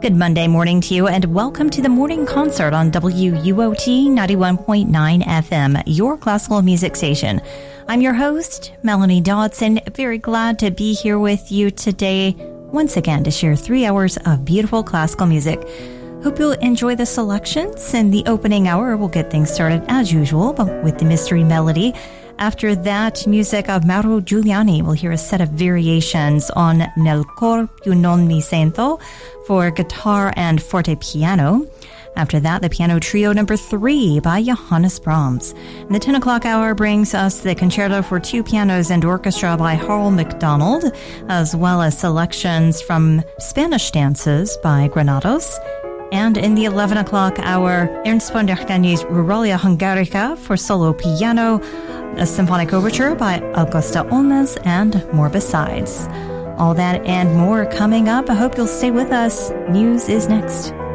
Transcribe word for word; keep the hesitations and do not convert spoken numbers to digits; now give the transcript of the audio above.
Good Monday morning to you, and welcome to the morning concert on W U O T ninety-one point nine F M, your classical music station. I'm your host, Melanie Dodson. Very glad to be here with you today, once again, to share three hours of beautiful classical music. Hope you'll enjoy the selections. In the opening hour, we'll get things started as usual, but with the mystery melody. After that, music of Mauro Giuliani. We'll hear a set of variations on Nel cor più non mi sento for guitar and forte piano. After that, the piano trio number three by Johannes Brahms. And the ten o'clock hour brings us the concerto for two pianos and orchestra by Harl McDonald, as well as selections from Spanish dances by Granados. And in the eleven o'clock hour, Ernst von Dechtenny's Ruralia Hungarica for solo piano, a symphonic overture by Augusta Olmes, and more besides. All that and more coming up. I hope you'll stay with us. News is next.